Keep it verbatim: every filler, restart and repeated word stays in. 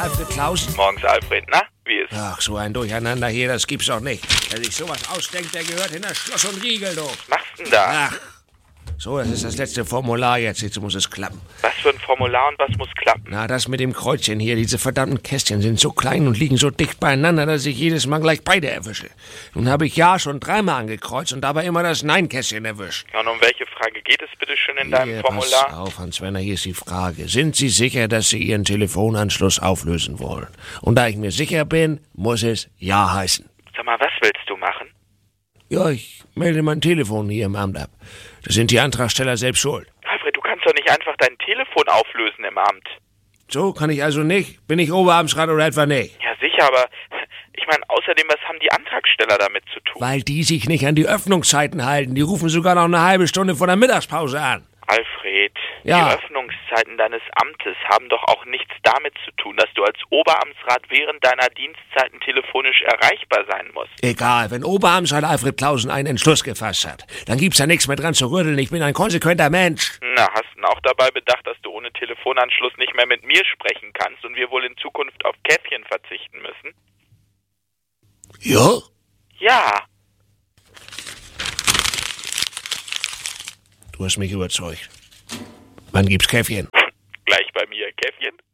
Alfred Klausen? Morgens, Alfred. Na, wie ist? Ach, so ein Durcheinander hier, das gibt's doch nicht. Wer sich sowas ausdenkt, der gehört hinter Schloss und Riegel, du. Was machst du denn da? Ach, so, das ist das letzte Formular jetzt. Jetzt muss es klappen. Was für ein Formular und was muss klappen? Na, das mit dem Kreuzchen hier. Diese verdammten Kästchen sind so klein und liegen so dicht beieinander, dass ich jedes Mal gleich beide erwische. Nun habe ich ja schon dreimal angekreuzt und dabei immer das Nein-Kästchen erwischt. Ja, und um welche Frage geht es bitte schön in deinem Hier, Formular? Pass auf, Hans-Werner, hier ist die Frage. Sind Sie sicher, dass Sie Ihren Telefonanschluss auflösen wollen? Und da ich mir sicher bin, muss es Ja heißen. Sag mal, was willst du machen? Ja, ich melde mein Telefon hier im Amt ab. Da sind die Antragsteller selbst schuld. Alfred, du kannst doch nicht einfach dein Telefon auflösen im Amt. So, kann ich also nicht? Bin ich Oberamtsrat oder etwa nicht? Ja, sicher, aber ich meine, außerdem, was haben die Antragsteller damit zu tun? Weil die sich nicht an die Öffnungszeiten halten. Die rufen sogar noch eine halbe Stunde vor der Mittagspause an. Alfred, Ja. die Öffnungszeiten deines Amtes haben doch auch nichts damit zu tun, dass du als Oberamtsrat während deiner Dienstzeiten telefonisch erreichbar sein musst. Egal, wenn Oberamtsrat Alfred Klausen einen Entschluss gefasst hat, dann gibt's da nichts mehr dran zu rütteln. Ich bin ein konsequenter Mensch. Na, hast du auch dabei bedacht, dass du ohne Telefonanschluss nicht mehr mit mir sprechen kannst und wir wohl in Zukunft auf Käffchen verzichten müssen? Ja? Ja. Du hast mich überzeugt. Wann gibt's Käffchen? Gleich bei mir Käffchen?